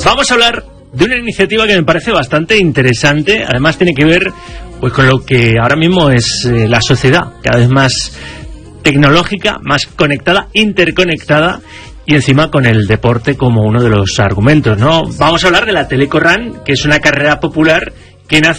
Vamos a hablar de una iniciativa que me parece bastante interesante. Además tiene que ver pues con lo que ahora mismo es la sociedad, cada vez más tecnológica, más conectada, interconectada, y encima con el deporte como uno de los argumentos, ¿no? Vamos a hablar de la Teleco Run, que es una carrera popular que nace